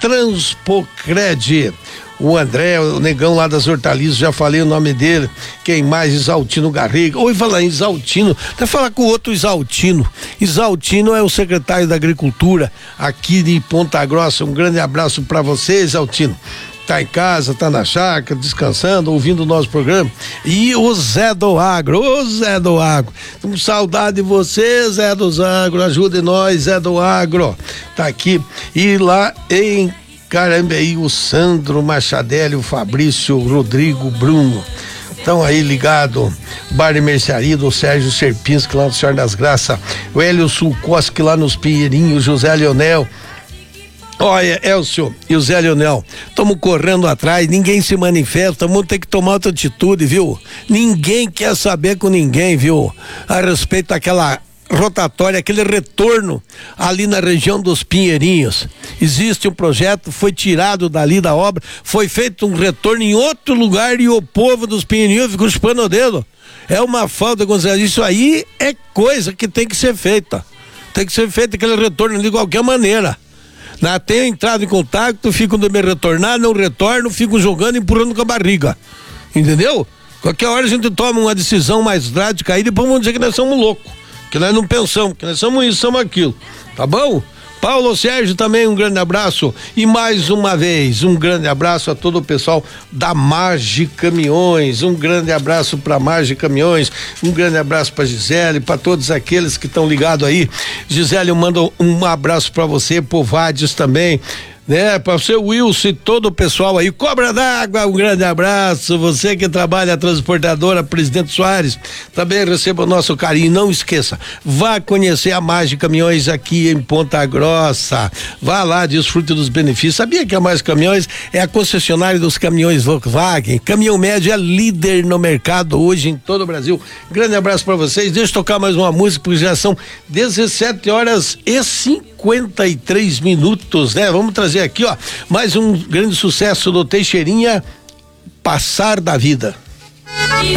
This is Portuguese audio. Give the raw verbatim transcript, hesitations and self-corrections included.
Transpocred. O André, o negão lá das hortaliças, já falei o nome dele. Quem mais? Isaltino Garriga. Oi, falar em Isaltino, até falar com o outro Isaltino. Isaltino é o secretário da Agricultura aqui de Ponta Grossa. Um grande abraço para você, Isaltino. Tá em casa, tá na chácara, descansando, ouvindo o nosso programa. E o Zé do Agro, ô Zé do Agro, com saudade de você, Zé do Agro, ajude nós, Zé do Agro, tá aqui. E lá em Carambeí, o Sandro Machadelli, o Fabrício, o Rodrigo, Bruno, estão aí ligado. Bar e Mercearia do Sérgio Serpinski lá no Senhor das Graças, o Hélio Sulkoski lá nos Pinheirinhos, José Leonel. Olha, Elcio e o Zé Leonel, estamos correndo atrás, ninguém se manifesta, vamos ter que tomar outra atitude, viu? Ninguém quer saber com ninguém, viu? A respeito daquela rotatória, aquele retorno ali na região dos Pinheirinhos. Existe um projeto, foi tirado dali da obra, foi feito um retorno em outro lugar e o povo dos Pinheirinhos ficou chupando o dedo. É uma falta, isso aí é coisa que tem que ser feita. Tem que ser feito aquele retorno de qualquer maneira. Na, tenho entrado em contato, ficam de me retornar, não retorno, ficam jogando, empurrando com a barriga. Entendeu? Qualquer hora a gente toma uma decisão mais drástica aí, depois vamos dizer que nós somos loucos, que nós não pensamos, que nós somos isso, somos aquilo. Tá bom? Paulo Sérgio também, um grande abraço. E mais uma vez, um grande abraço a todo o pessoal da Marge Caminhões. Um grande abraço para Marge Caminhões. Um grande abraço para Gisele, para todos aqueles que estão ligados aí. Gisele, eu mando um abraço para você, Povades também. Né, para o seu Wilson e todo o pessoal aí, Cobra d'Água, um grande abraço, você que trabalha a transportadora Presidente Soares, também receba o nosso carinho, não esqueça, vá conhecer a Marge Caminhões aqui em Ponta Grossa, vá lá, desfrute dos benefícios. Sabia que a Marge Caminhões é a concessionária dos caminhões Volkswagen? Caminhão médio é líder no mercado hoje em todo o Brasil. Grande abraço para vocês, deixa eu tocar mais uma música, porque já são dezessete horas e cinquenta e três minutos, né? Vamos trazer aqui, ó, mais um grande sucesso do Teixeirinha, Passar da Vida.